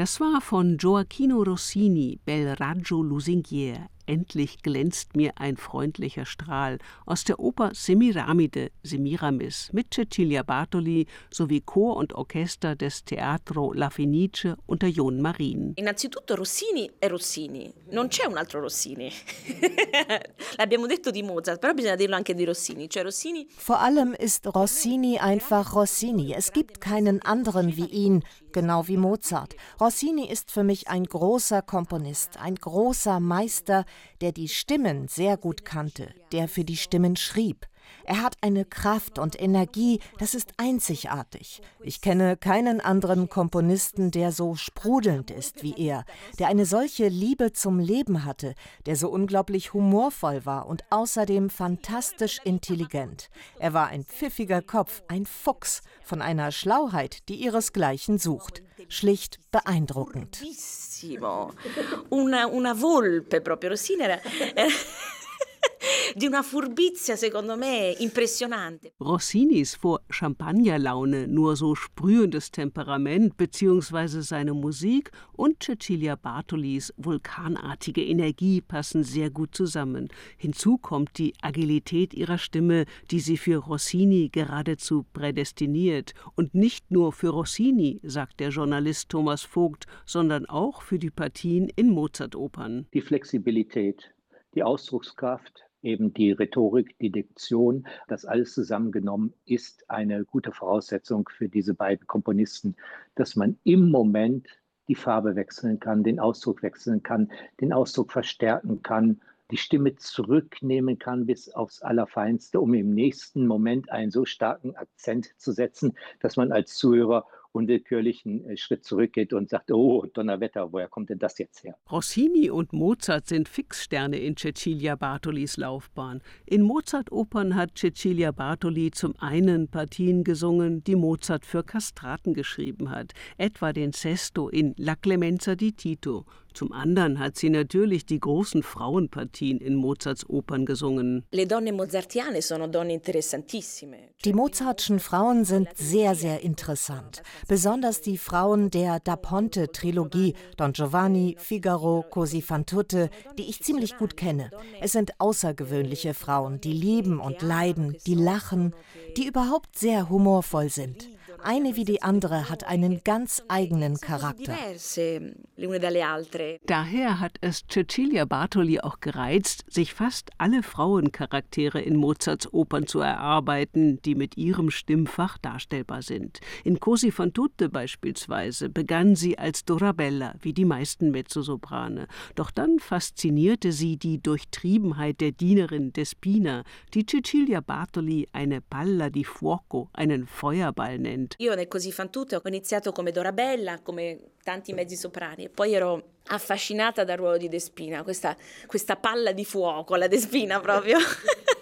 Das war von Gioacchino Rossini, Bel raggio lusinghier. Endlich glänzt mir ein freundlicher Strahl aus der Oper Semiramide, Semiramis mit Cecilia Bartoli sowie Chor und Orchester des Teatro La Fenice unter Jon Marin. Innanzitutto Rossini è Rossini, non c'è un altro Rossini. L'abbiamo detto di Mozart, però bisogna dirlo anche di Rossini. Cioè Rossini. Vor allem ist Rossini einfach Rossini. Es gibt keinen anderen wie ihn, genau wie Mozart. Rossini ist für mich ein großer Komponist, ein großer Meister, der die Stimmen sehr gut kannte, der für die Stimmen schrieb. Er hat eine Kraft und Energie, das ist einzigartig. Ich kenne keinen anderen Komponisten, der so sprudelnd ist wie er, der eine solche Liebe zum Leben hatte, der so unglaublich humorvoll war und außerdem fantastisch intelligent. Er war ein pfiffiger Kopf, ein Fuchs, von einer Schlauheit, die ihresgleichen sucht. Schlicht beeindruckend. Una volpe proprio. Rossini era di una furbizia, secondo me, impressionante. Rossinis vor Champagnerlaune nur so sprühendes Temperament bzw. seine Musik und Cecilia Bartolis vulkanartige Energie passen sehr gut zusammen. Hinzu kommt die Agilität ihrer Stimme, die sie für Rossini geradezu prädestiniert. Und nicht nur für Rossini, sagt der Journalist Thomas Vogt, sondern auch für die Partien in Mozart-Opern. Die Flexibilität, die Ausdruckskraft, eben die Rhetorik, die Diktion, das alles zusammengenommen ist eine gute Voraussetzung für diese beiden Komponisten, dass man im Moment die Farbe wechseln kann, den Ausdruck wechseln kann, den Ausdruck verstärken kann, die Stimme zurücknehmen kann bis aufs Allerfeinste, um im nächsten Moment einen so starken Akzent zu setzen, dass man als Zuhörer unwillkürlich einen Schritt zurückgeht und sagt, oh, Donnerwetter, woher kommt denn das jetzt her? Rossini und Mozart sind Fixsterne in Cecilia Bartolis Laufbahn. In Mozart-Opern hat Cecilia Bartoli zum einen Partien gesungen, die Mozart für Kastraten geschrieben hat, etwa den Sesto in La Clemenza di Tito. Zum anderen hat sie natürlich die großen Frauenpartien in Mozarts Opern gesungen. Le donne mozartiane sono donne interessantissime. Die Mozartschen Frauen sind sehr, sehr interessant. Besonders die Frauen der Da Ponte-Trilogie, Don Giovanni, Figaro, Così fan tutte, die ich ziemlich gut kenne. Es sind außergewöhnliche Frauen, die lieben und leiden, die lachen, die überhaupt sehr humorvoll sind. Eine wie die andere hat einen ganz eigenen Charakter. Daher hat es Cecilia Bartoli auch gereizt, sich fast alle Frauencharaktere in Mozarts Opern zu erarbeiten, die mit ihrem Stimmfach darstellbar sind. In Così fan tutte beispielsweise begann sie als Dorabella, wie die meisten Mezzosoprane. Doch dann faszinierte sie die Durchtriebenheit der Dienerin Despina, die Cecilia Bartoli eine Palla di fuoco, einen Feuerball nennt. Io nel Così fan tutte ho iniziato come Dorabella, come tanti mezzi soprani, e poi ero affascinata dal ruolo di Despina, questa palla di fuoco, la Despina proprio.